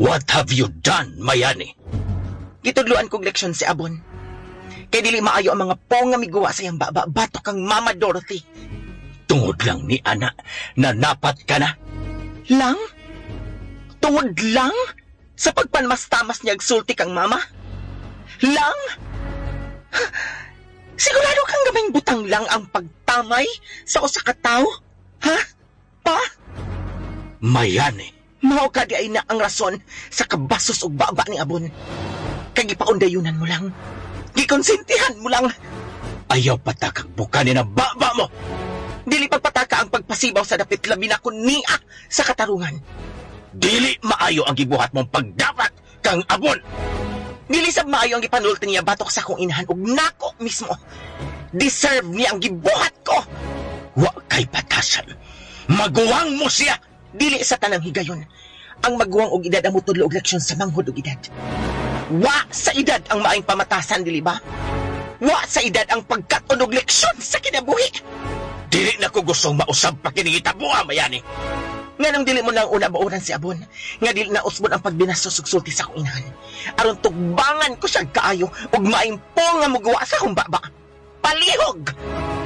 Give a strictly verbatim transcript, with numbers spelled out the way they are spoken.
What have you done, Mayani? Gitudluan kong leksyon si Abon. Kay dili maayo ang mga pong nga miguwa sa iyang baba, batok kang Mama Dorothy. Tungod lang ni Ana, nanapat ka na. Lang? Tungod lang? Sa pagpanmas-tamas niya agsulti kang Mama? Lang? Sigurado kang gaming butang lang ang pagtamay sa usa ka tawo? Ha? Pa? Mayani. Mao ka di ay na ang rason sa kabasos ug baba ni Abon. Kagipaundayunan mo lang. Gikonsintihan mo lang. Ayaw patakang bukanin ang baba mo. Dili pagpataka ang pagpasibaw sa dapit labi na kun niya sa katarungan. Dili maayo ang gibuhat mong pagdapat kang Abon. Dili sab maayo ang gipanulti niya batok sa akong inahan ug nako mismo. Deserve niya ang gibuhat ko. Wa kay batasan. Maguwang mo siya. Dili sa tanang higayon. Ang maguwang og edad ang mutudlo og leksyon sa manghud og edad. Wa sa edad ang maayong pamatasan, dili ba? Wa sa edad ang pagkat-on og leksyon sa kinabuhi. Dili na ko gustong mausab pa kinigita buha, Mayani. Nganong dili mo nang una bauran si Abon, nga dili na usbon ang pagbinastos ug sulti sa akong inahan. Aron tugbangan ko siya kaayo ug maayong po nga muguwa sa akong baba. Palihog!